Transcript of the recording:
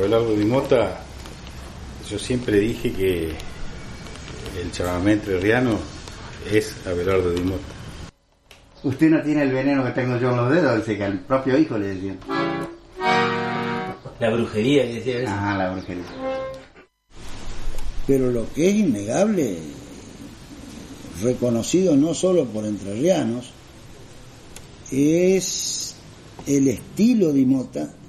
Abelardo Di Mota, yo siempre dije que el chamamé entrerriano es Abelardo Di Mota. Usted no tiene el veneno que tengo yo en los dedos, dice que al propio hijo le decían. La brujería que decía eso. Ajá, la brujería. Pero lo que es innegable, reconocido no solo por entrerrianos, es el estilo Di Mota